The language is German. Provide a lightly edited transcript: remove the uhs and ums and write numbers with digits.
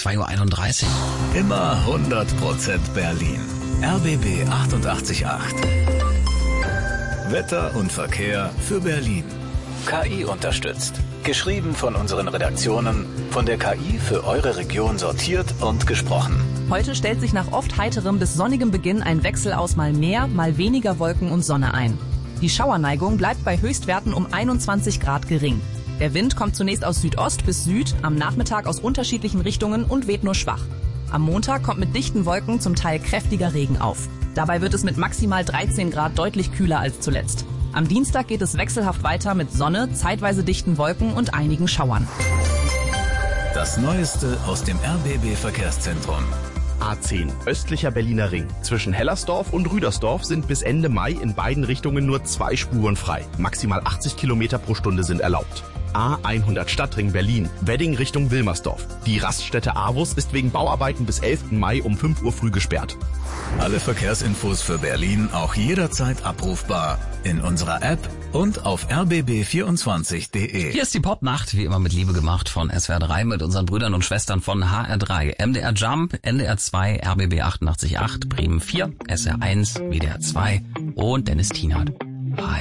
2:31 Uhr. Immer 100% Berlin. RBB 88.8. Wetter und Verkehr für Berlin. KI unterstützt. Geschrieben von unseren Redaktionen, von der KI für eure Region sortiert und gesprochen. Heute stellt sich nach oft heiterem bis sonnigem Beginn ein Wechsel aus mal mehr, mal weniger Wolken und Sonne ein. Die Schauerneigung bleibt bei Höchstwerten um 21 Grad gering. Der Wind kommt zunächst aus Südost bis Süd, am Nachmittag aus unterschiedlichen Richtungen und weht nur schwach. Am Montag kommt mit dichten Wolken zum Teil kräftiger Regen auf. Dabei wird es mit maximal 13 Grad deutlich kühler als zuletzt. Am Dienstag geht es wechselhaft weiter mit Sonne, zeitweise dichten Wolken und einigen Schauern. Das Neueste aus dem RBB-Verkehrszentrum. A10, östlicher Berliner Ring. Zwischen Hellersdorf und Rüdersdorf sind bis Ende Mai in beiden Richtungen nur 2 Spuren frei. Maximal 80 Kilometer pro Stunde sind erlaubt. A100 Stadtring Berlin, Wedding Richtung Wilmersdorf. Die Raststätte Avus ist wegen Bauarbeiten bis 11. Mai um 5 Uhr früh gesperrt. Alle Verkehrsinfos für Berlin auch jederzeit abrufbar in unserer App und auf rbb24.de. Hier ist die Popnacht, wie immer mit Liebe gemacht von SWR 3 mit unseren Brüdern und Schwestern von HR3. MDR Jump, NDR 2, RBB 88.8, Bremen 4, SR 1, WDR 2 und Dennis Tienert.